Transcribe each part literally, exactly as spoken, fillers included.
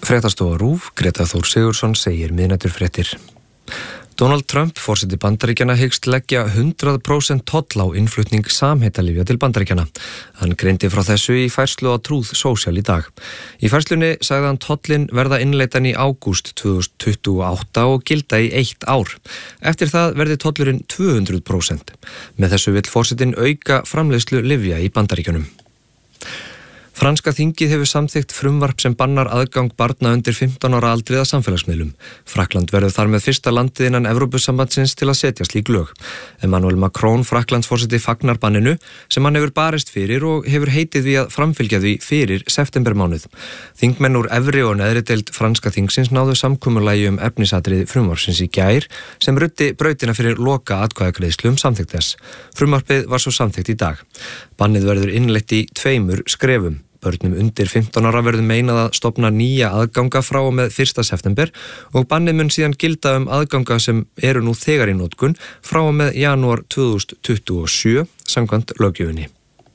Fréttastofa RÚV, Greta Þór Sigurðsson segir miðnæturfréttir. Donald Trump, forseti Bandaríkjanna, hyggst leggja hundrað prósent toll á innflutning samheitalyfja til Bandaríkjanna. Hann greindi frá þessu í færslu á Truth Social í dag. Í færslunni sagði hann tollin verða innleiddan í ágúst tvö þúsund tuttugu og átta og gilda í eitt ár. Eftir það verði tollurinn tvö hundruð prósent. Með þessu vill forsetinn auka framleiðslu lyfja í Bandaríkjunum. Franska þingið hefur samþykkt frumvarp sem bannar aðgang barna undir fimmtán ára aldri að samfélagsmiðlum. Frakkland verður þar með fyrsta landið innan Evrópusambandsins til að setja slík lög. Emmanuel Macron, Frakklandsforseti, fagnar banninu sem hann hefur barist fyrir og hefur heitið því að framfylgja því fyrir septembermánuð. Þingmenn úr efri og neðri deild franska þingsins náðu samkomulagi um efnisatriði frumvarpsins í gær sem ruddi brautina fyrir loka atkvæðagreiðslu um samþykkt þess. Frumvarpið var svo samþykkt í dag. Bannið verður innleitt í tveimur skrefum. Börnum undir fimmtán ára verður meinað að stofna nýja aðganga frá og með fyrsta september og bannið mun síðan gilda um aðganga sem eru nú þegar í notkun frá og með janúar tvö þúsund tuttugu og sjö samkvæmt löggjöfinni.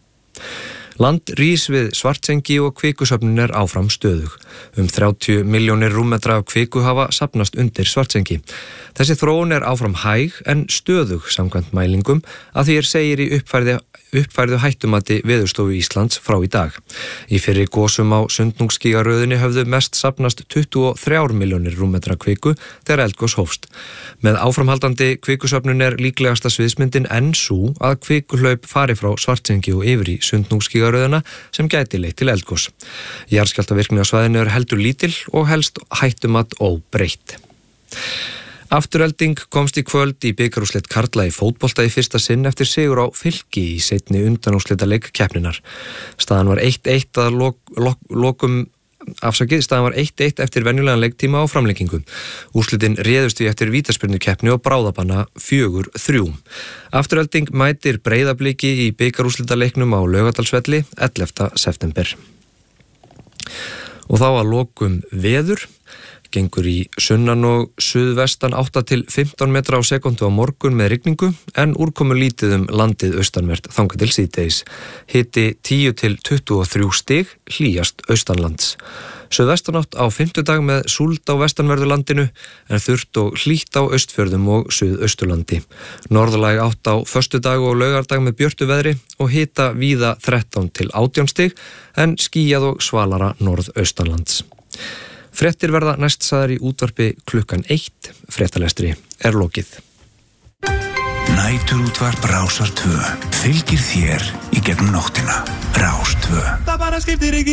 Land rís við Svartsengi og kvikusöfnun er áfram stöðug. Um þrjátíu milljónir rúmmetra af kviku hafa safnast undir Svartsengi. Þessi þróun er áfram hæg en stöðug samkvæmt mælingum að því er segir í uppfærði, uppfærðu hættumati Veðurstofu Íslands frá í dag. Í fyrri gosum á Sundhnúksgígaröðinni höfðu mest safnast tuttugu og þrjár milljónir rúmmetra kviku þegar eldgos hófst. Með áframhaldandi kvikusöfnun er líklegasta sviðsmyndin enn sú að kvikuhlaup fari frá Svartsengi og yfir í Sundhnúksgígaröðina sem gæti leitt til eldgos. Jarðskjálftavirkni á svæðinu er heldur lítil og helst hættumat óbreytt. Afturelding komst í kvöld í bikarúrslit karla í fótbolta í fyrsta sinn eftir sigur á Fylki í seinni undanúrslitaleik keppninnar. Staðan var eitt eitt að lok, lok, lokum afsakið, staðan var eitt eitt eftir venjulegan leiktíma á framlengingu. Úrslitin réðust því eftir vítaspyrnukeppni og bráðabanna fjögur þrjú. Afturelding mætir Breiðabliki í bikarúrslitaleiknum á Laugardalsvelli ellefta september. Og þá að lokum veður. Gengur í sunnan og suðvestan átta til fimmtán metra á sekundu á morgun með rigningu en úrkomu lítið um landið austanvert þangað til síðdegis. Hiti tíu til tuttugu og þrjú stig, hlýjast austanlands. Suðvestanátt á fimmtudag með súld á vestanverðu landinu en þurrt og hlýtt á austfjörðum og suðausturlandi. Norðlæg átt á föstudag og laugardag með björtu veðri og hita víða þrettán til átján stig en skýjað og svalara norðaustanlands. Fréttir verða næst sagðar í útvarpi klukkan eitt. Fréttalestri er lokið. Næturútvarp Rásar tvö fylgir þér í gegnum nóttina. Rás tvö.